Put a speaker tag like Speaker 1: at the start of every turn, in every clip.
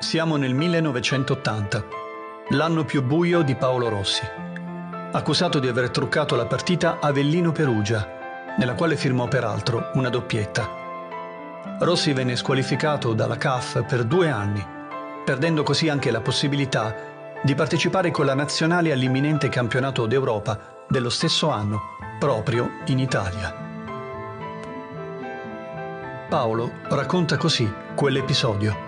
Speaker 1: Siamo nel 1980, l'anno più buio di Paolo Rossi, accusato di aver truccato la partita Avellino-Perugia, nella quale firmò peraltro una doppietta. Rossi venne squalificato dalla CAF per 2 anni, perdendo così anche la possibilità di partecipare con la nazionale all'imminente campionato d'Europa dello stesso anno, proprio in Italia. Paolo racconta così quell'episodio.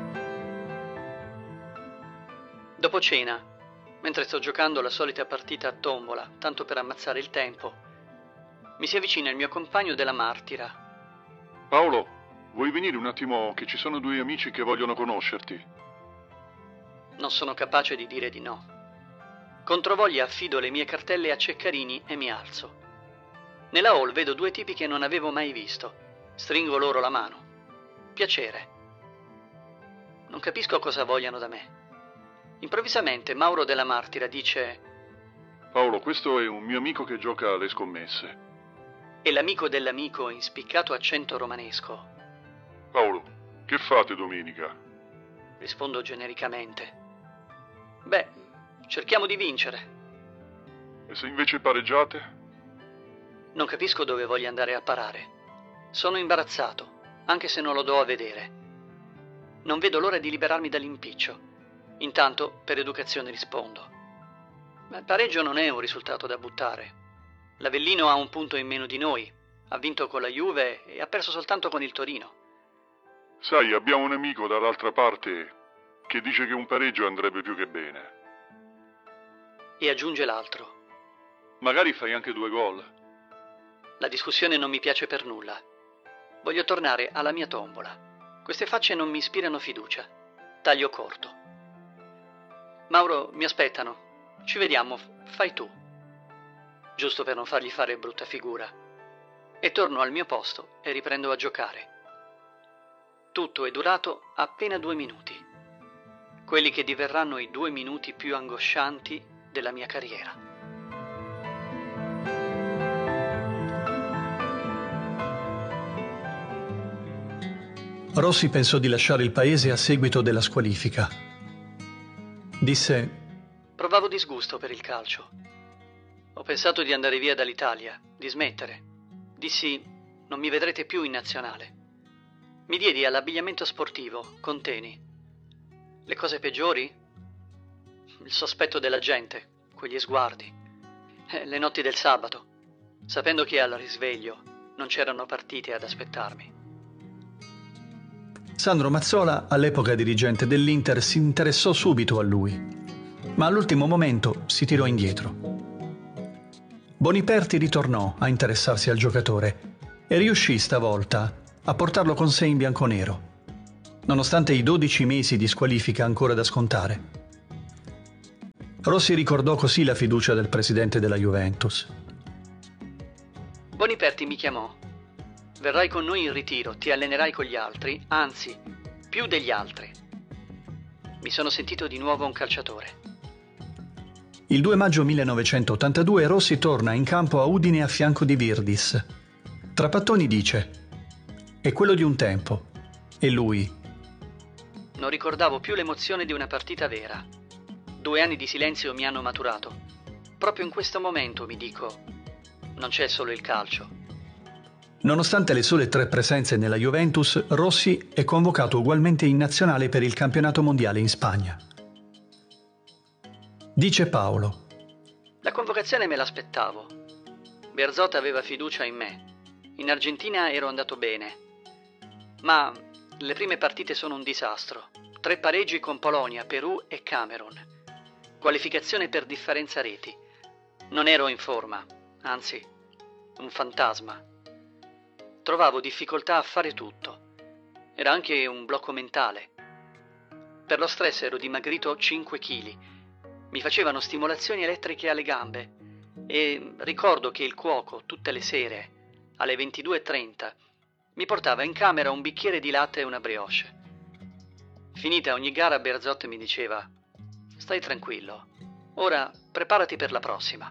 Speaker 2: Dopo cena, mentre sto giocando la solita partita a tombola, tanto per ammazzare il tempo, mi si avvicina il mio compagno della Martira.
Speaker 3: Paolo, vuoi venire un attimo che ci sono 2 amici che vogliono conoscerti?
Speaker 2: Non sono capace di dire di no. Controvoglia affido le mie cartelle a Ceccarini e mi alzo. Nella hall vedo 2 tipi che non avevo mai visto. Stringo loro la mano. Piacere. Non capisco cosa vogliano da me. Improvvisamente Mauro della Martira dice:
Speaker 3: Paolo, questo è un mio amico che gioca alle scommesse.
Speaker 2: E l'amico dell'amico in spiccato accento romanesco.
Speaker 3: Paolo, che fate domenica?
Speaker 2: Rispondo genericamente: beh, cerchiamo di vincere.
Speaker 3: E se invece pareggiate?
Speaker 2: Non capisco dove voglia andare a parare. Sono imbarazzato, anche se non lo do a vedere. Non vedo l'ora di liberarmi dall'impiccio. Intanto, per educazione rispondo: ma il pareggio non è un risultato da buttare. L'Avellino ha 1 punto in meno di noi, ha vinto con la Juve e ha perso soltanto con il Torino.
Speaker 3: Sai, abbiamo un amico dall'altra parte che dice che un pareggio andrebbe più che bene.
Speaker 2: E aggiunge l'altro:
Speaker 3: Magari fai anche 2 gol.
Speaker 2: la discussione non mi piace per nulla. Voglio tornare alla mia tombola. Queste facce non mi ispirano fiducia. Taglio corto. Mauro, mi aspettano. Ci vediamo, fai tu. Giusto per non fargli fare brutta figura. E torno al mio posto e riprendo a giocare. Tutto è durato appena 2 minuti. Quelli che diverranno i 2 minuti più angoscianti della mia carriera.
Speaker 1: Rossi pensò di lasciare il paese a seguito della squalifica. Disse:
Speaker 2: provavo disgusto per il calcio. Ho pensato di andare via dall'Italia, di smettere. Dissi: non mi vedrete più in nazionale. Mi diedi all'abbigliamento sportivo, con teni. Le cose peggiori? Il sospetto della gente, quegli sguardi. Le notti del sabato, sapendo che al risveglio non c'erano partite ad aspettarmi.
Speaker 1: Sandro Mazzola, all'epoca dirigente dell'Inter, si interessò subito a lui, ma all'ultimo momento si tirò indietro. Boniperti ritornò a interessarsi al giocatore e riuscì stavolta a portarlo con sé in bianconero, nonostante i 12 mesi di squalifica ancora da scontare. Rossi ricordò così la fiducia del presidente della Juventus.
Speaker 2: Boniperti mi chiamò. Verrai con noi in ritiro, ti allenerai con gli altri, anzi, più degli altri. Mi sono sentito di nuovo un calciatore.
Speaker 1: Il 2 maggio 1982 Rossi torna in campo a Udine a fianco di Virdis. Trapattoni dice: è quello di un tempo. E lui:
Speaker 2: non ricordavo più l'emozione di una partita vera. 2 anni di silenzio mi hanno maturato. Proprio in questo momento mi dico: non c'è solo il calcio.
Speaker 1: Nonostante le sole 3 presenze nella Juventus, Rossi è convocato ugualmente in nazionale per il campionato mondiale in Spagna. Dice Paolo:
Speaker 2: la convocazione me l'aspettavo. Bearzot aveva fiducia in me. In Argentina ero andato bene. Ma le prime partite sono un disastro. 3 pareggi con Polonia, Perù e Camerun. Qualificazione per differenza reti. Non ero in forma, anzi, un fantasma. Trovavo difficoltà a fare tutto. Era anche un blocco mentale. Per lo stress ero dimagrito 5 kg. Mi facevano stimolazioni elettriche alle gambe e ricordo che il cuoco tutte le sere alle 22:30 mi portava in camera un bicchiere di latte e una brioche. Finita ogni gara Bearzot mi diceva: stai tranquillo, ora preparati per la prossima.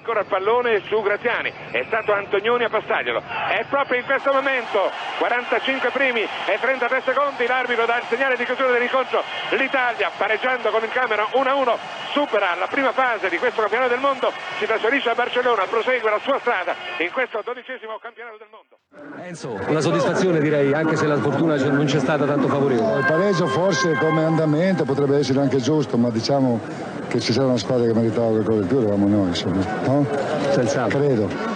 Speaker 4: ancora il pallone su Graziani, è stato Antonioni a passarglielo, è proprio in questo momento, 45 primi e 33 secondi, l'arbitro dà il segnale di chiusura dell'incontro. L'Italia, pareggiando con il Camerun 1-1, supera la prima fase di questo campionato del mondo, si trasferisce a Barcellona, prosegue la sua strada in questo 12° campionato del mondo.
Speaker 5: Enzo, una soddisfazione direi, anche se la fortuna non c'è stata tanto favorevole.
Speaker 6: Il pareggio forse come andamento potrebbe essere anche giusto, ma diciamo che ci sarà una squadra che meritava qualcosa di più, eravamo noi, insomma, no?
Speaker 5: Senz'altro.
Speaker 6: Credo.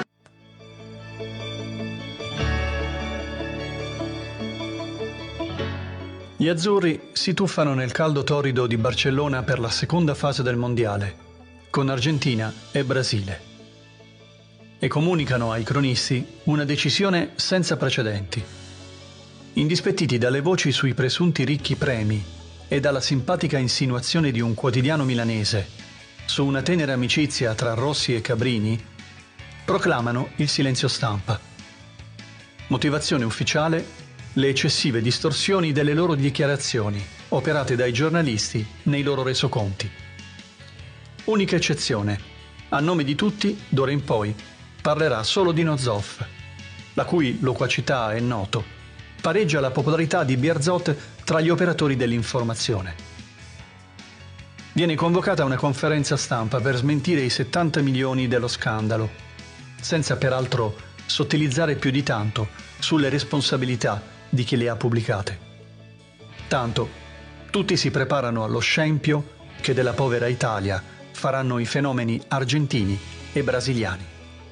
Speaker 1: Gli azzurri si tuffano nel caldo torrido di Barcellona per la seconda fase del mondiale, con Argentina e Brasile. E comunicano ai cronisti una decisione senza precedenti. Indispettiti dalle voci sui presunti ricchi premi e dalla simpatica insinuazione di un quotidiano milanese su una tenera amicizia tra Rossi e Cabrini, proclamano il silenzio stampa. Motivazione ufficiale: le eccessive distorsioni delle loro dichiarazioni, operate dai giornalisti nei loro resoconti. Unica eccezione: a nome di tutti, d'ora in poi, parlerà solo Dino Zoff, la cui loquacità, è noto, pareggia la popolarità di Bearzot tra gli operatori dell'informazione. Viene convocata una conferenza stampa per smentire i 70 milioni dello scandalo, senza peraltro sottilizzare più di tanto sulle responsabilità di chi le ha pubblicate. Tanto, tutti si preparano allo scempio che della povera Italia faranno i fenomeni argentini e brasiliani.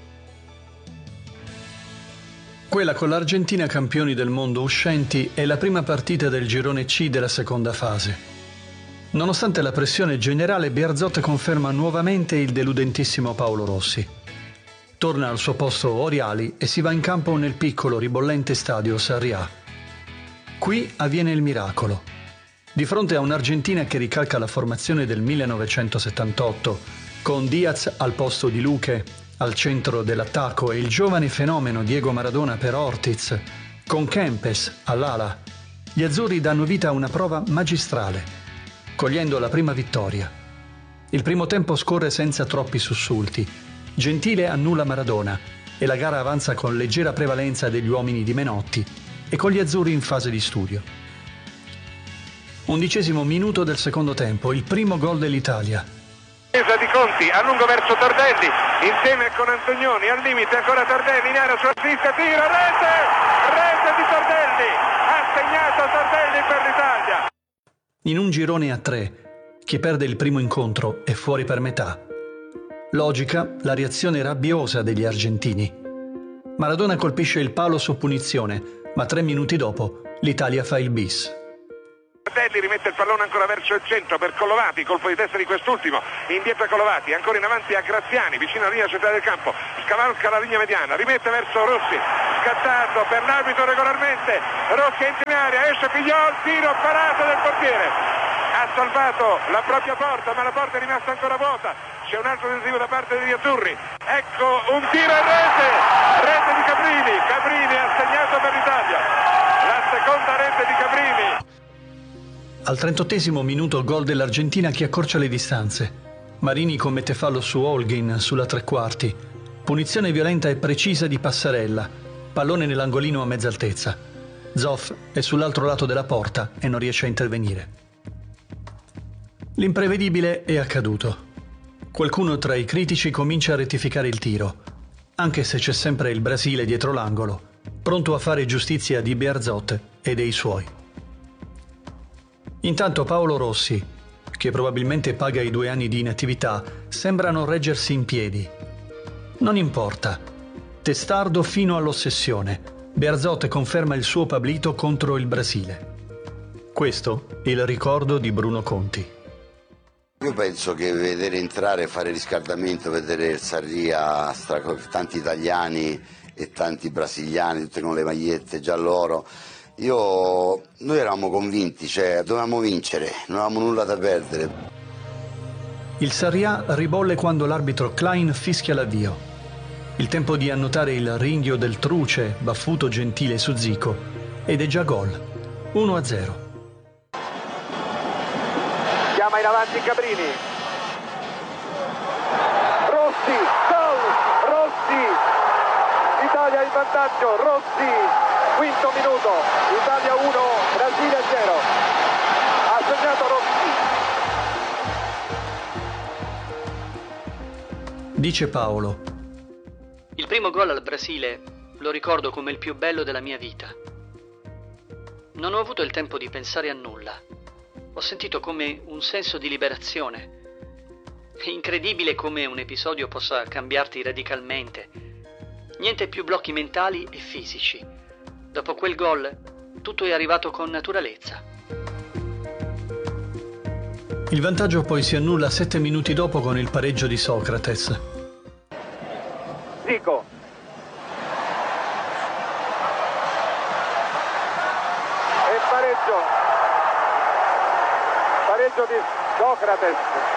Speaker 1: Quella con l'Argentina campioni del mondo uscenti è la prima partita del girone C della seconda fase. Nonostante la pressione generale, Bearzot conferma nuovamente il deludentissimo Paolo Rossi. Torna al suo posto Oriali e si va in campo nel piccolo ribollente stadio Sarriá. Qui avviene il miracolo. Di fronte a un'Argentina che ricalca la formazione del 1978, con Diaz al posto di Luque al centro dell'attacco e il giovane fenomeno Diego Maradona per Ortiz, con Kempes all'ala, gli azzurri danno vita a una prova magistrale, cogliendo la prima vittoria. Il primo tempo scorre senza troppi sussulti. Gentile annulla Maradona e la gara avanza con leggera prevalenza degli uomini di Menotti e con gli azzurri in fase di studio. 11° minuto del secondo tempo, il primo gol dell'Italia.
Speaker 4: Di Conti a lungo verso Tardelli, insieme con Antonioni, al limite ancora Tardelli in area sulla sinistra, tiro, rete di Tardelli, ha segnato Tardelli per l'Italia.
Speaker 1: In un girone a 3, chi perde il primo incontro è fuori per metà. Logica la reazione rabbiosa degli argentini. Maradona colpisce il palo su punizione, ma 3 minuti dopo l'Italia fa il bis.
Speaker 4: Tardelli rimette il pallone ancora verso il centro per Collovati, colpo di testa di quest'ultimo, indietro a Collovati, ancora in avanti a Graziani, vicino alla linea centrale del campo, scavalca la linea mediana, rimette verso Rossi, scattato per l'arbitro regolarmente, Rossi entra in area, esce Pigliol, tiro parato del portiere, ha salvato la propria porta, ma la porta è rimasta ancora vuota, c'è un altro tentativo da parte degli azzurri, ecco un tiro e rete di Cabrini ha segnato per l'Italia, la seconda rete di Cabrini.
Speaker 1: Al 38° minuto gol dell'Argentina che accorcia le distanze. Marini commette fallo su Holguin sulla tre quarti. Punizione violenta e precisa di Passarella. Pallone nell'angolino a mezza altezza. Zoff è sull'altro lato della porta e non riesce a intervenire. L'imprevedibile è accaduto. Qualcuno tra i critici comincia a rettificare il tiro, anche se c'è sempre il Brasile dietro l'angolo, pronto a fare giustizia di Bearzot e dei suoi. Intanto Paolo Rossi, che probabilmente paga i 2 anni di inattività, sembra non reggersi in piedi. Non importa. Testardo fino all'ossessione, Bearzot conferma il suo pablito contro il Brasile. Questo è il ricordo di Bruno Conti.
Speaker 7: Io penso che vedere entrare, fare riscaldamento, vedere il Sarriá, tanti italiani e tanti brasiliani, tutte con le magliette gialloro, noi eravamo convinti, cioè dovevamo vincere, non avevamo nulla da perdere.
Speaker 1: Il Sarriá ribolle quando l'arbitro Klein fischia l'avvio. Il tempo di annotare il ringhio del truce, baffuto Gentile su Zico, ed è già gol. 1-0.
Speaker 4: Chiama in avanti Cabrini. Rossi, gol!
Speaker 8: vantaggio, Rossi, quinto minuto, Italia 1, Brasile 0. Ha segnato Rossi.
Speaker 1: Dice Paolo:
Speaker 2: il primo gol al Brasile lo ricordo come il più bello della mia vita. Non ho avuto il tempo di pensare a nulla. Ho sentito come un senso di liberazione. È incredibile come un episodio possa cambiarti radicalmente. Niente più blocchi mentali e fisici. Dopo quel gol, tutto è arrivato con naturalezza.
Speaker 1: Il vantaggio poi si annulla 7 minuti dopo con il pareggio di Socrates.
Speaker 8: Zico. E pareggio di Socrates.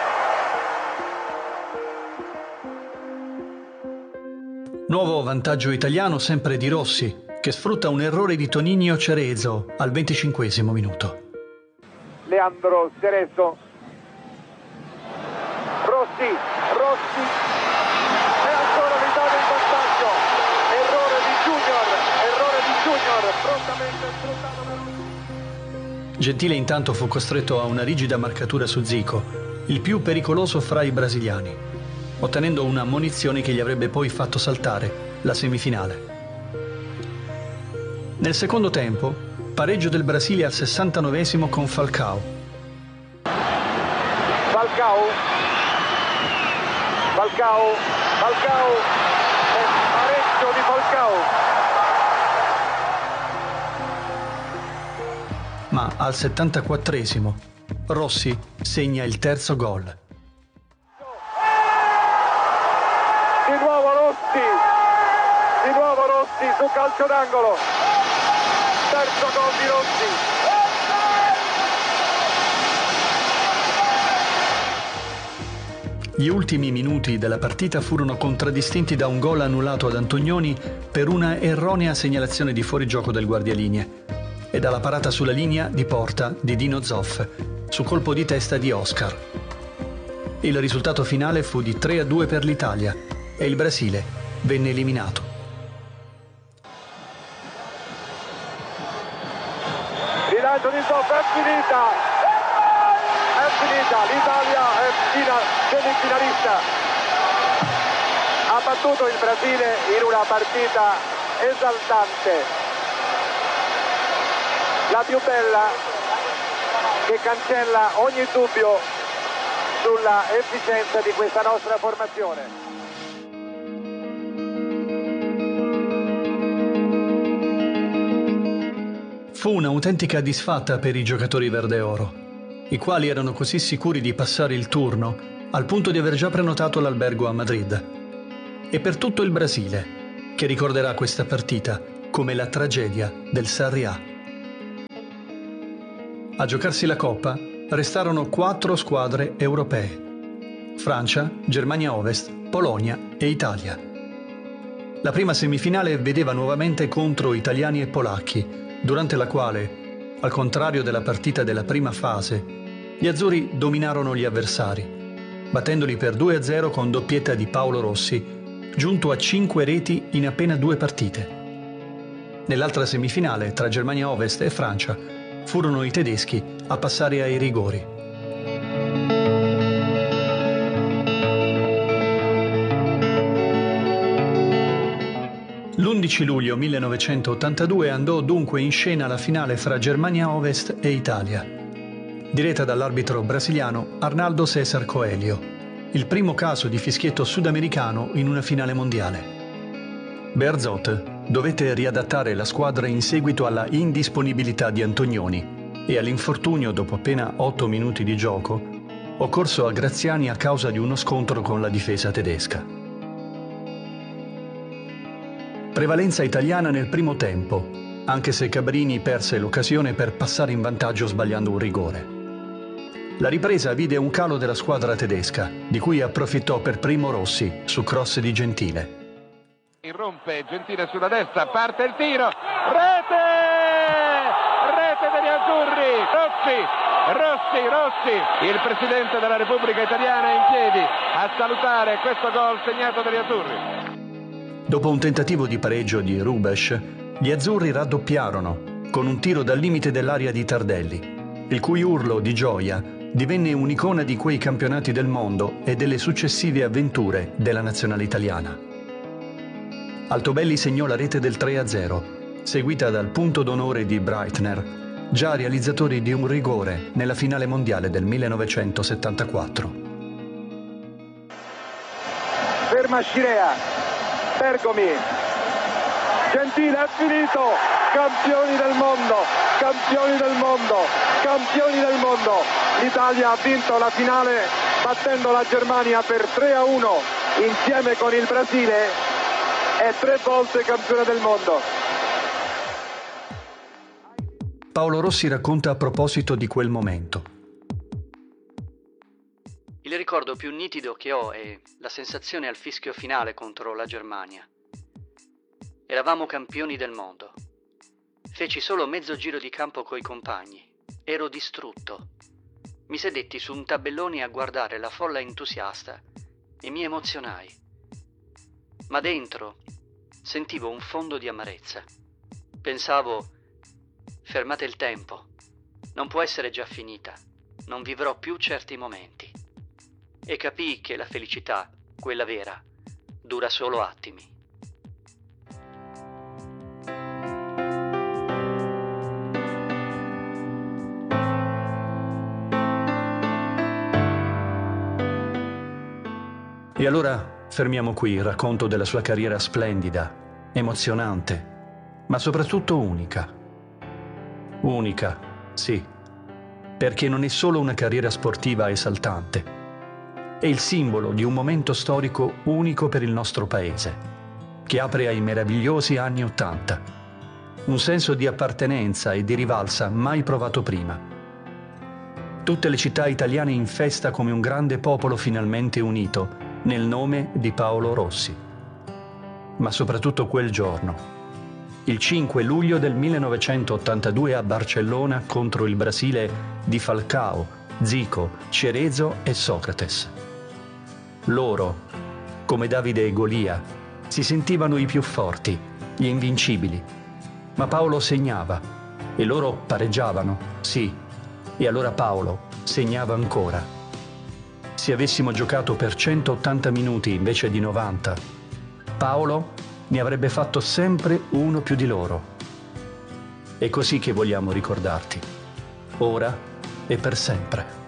Speaker 1: Nuovo vantaggio italiano sempre di Rossi, che sfrutta un errore di Toninho Cerezo al 25° minuto.
Speaker 8: Leandro Cerezo. Rossi. E ancora l'Italia in vantaggio. Errore di Junior. Prontamente sfruttato per lui.
Speaker 1: Gentile intanto fu costretto a una rigida marcatura su Zico, il più pericoloso fra i brasiliani, ottenendo una ammonizione che gli avrebbe poi fatto saltare la semifinale. Nel secondo tempo, pareggio del Brasile al 69° con Falcao.
Speaker 8: E pareggio di Falcao.
Speaker 1: Ma al 74° Rossi segna il terzo gol.
Speaker 8: Di nuovo Rossi su calcio d'angolo. Terzo gol di Rossi.
Speaker 1: Gli ultimi minuti della partita furono contraddistinti da un gol annullato ad Antonioni per una erronea segnalazione di fuorigioco del guardialinee e dalla parata sulla linea di porta di Dino Zoff su colpo di testa di Oscar. Il risultato finale fu di 3-2 per l'Italia e il Brasile venne eliminato.
Speaker 8: Rilancio di Zoff, è finita, l'Italia è semifinalista. Ha battuto il Brasile in una partita esaltante, la più bella, che cancella ogni dubbio sulla efficienza di questa nostra formazione.
Speaker 1: Fu un'autentica disfatta per i giocatori verde-oro, i quali erano così sicuri di passare il turno al punto di aver già prenotato l'albergo a Madrid. E per tutto il Brasile, che ricorderà questa partita come la tragedia del Sarriá. A giocarsi la Coppa restarono 4 squadre europee: Francia, Germania Ovest, Polonia e Italia. La prima semifinale vedeva nuovamente contro italiani e polacchi, durante la quale, al contrario della partita della prima fase, gli azzurri dominarono gli avversari, battendoli per 2-0 con doppietta di Paolo Rossi, giunto a 5 reti in appena 2 partite. Nell'altra semifinale, tra Germania Ovest e Francia, furono i tedeschi a passare ai rigori. L'11 luglio 1982 andò dunque in scena la finale fra Germania Ovest e Italia, diretta dall'arbitro brasiliano Arnaldo César Coelho, il primo caso di fischietto sudamericano in una finale mondiale. Bearzot dovette riadattare la squadra in seguito alla indisponibilità di Antonioni e all'infortunio dopo appena 8 minuti di gioco, occorso a Graziani a causa di uno scontro con la difesa tedesca. Prevalenza italiana nel primo tempo, anche se Cabrini perse l'occasione per passare in vantaggio sbagliando un rigore. La ripresa vide un calo della squadra tedesca, di cui approfittò per primo Rossi su cross di Gentile.
Speaker 8: Irrompe Gentile sulla destra, parte il tiro, rete degli azzurri, Rossi, il presidente della Repubblica Italiana è in piedi a salutare questo gol segnato dagli azzurri.
Speaker 1: Dopo un tentativo di pareggio di Hrubesch, gli azzurri raddoppiarono con un tiro dal limite dell'area di Tardelli, il cui urlo di gioia divenne un'icona di quei campionati del mondo e delle successive avventure della nazionale italiana. Altobelli segnò la rete del 3-0, seguita dal punto d'onore di Breitner, già realizzatori di un rigore nella finale mondiale del 1974.
Speaker 8: Ferma Scirea, Bergomi, Gentile ha finito, campioni del mondo, campioni del mondo, campioni del mondo. L'Italia ha vinto la finale battendo la Germania per 3-1 insieme con il Brasile, è 3 volte campione del mondo.
Speaker 1: Paolo Rossi racconta a proposito di quel momento.
Speaker 2: Il ricordo più nitido che ho è la sensazione al fischio finale contro la Germania. Eravamo campioni del mondo. Feci solo mezzo giro di campo coi compagni. Ero distrutto. Mi sedetti su un tabellone a guardare la folla entusiasta e mi emozionai. Ma dentro sentivo un fondo di amarezza. Pensavo: fermate il tempo. Non può essere già finita. Non vivrò più certi momenti. E capii che la felicità, quella vera, dura solo attimi.
Speaker 1: E allora fermiamo qui il racconto della sua carriera splendida, emozionante, ma soprattutto unica. Unica, sì, perché non è solo una carriera sportiva esaltante, è il simbolo di un momento storico unico per il nostro paese, che apre ai meravigliosi anni '80, un senso di appartenenza e di rivalsa mai provato prima. Tutte le città italiane in festa come un grande popolo finalmente unito nel nome di Paolo Rossi. Ma soprattutto quel giorno, il 5 luglio del 1982 a Barcellona contro il Brasile di Falcao, Zico, Cerezo e Socrates. Loro, come Davide e Golia, si sentivano i più forti, gli invincibili. Ma Paolo segnava e loro pareggiavano, sì, e allora Paolo segnava ancora. Se avessimo giocato per 180 minuti invece di 90, Paolo ne avrebbe fatto sempre uno più di loro. È così che vogliamo ricordarti, ora e per sempre.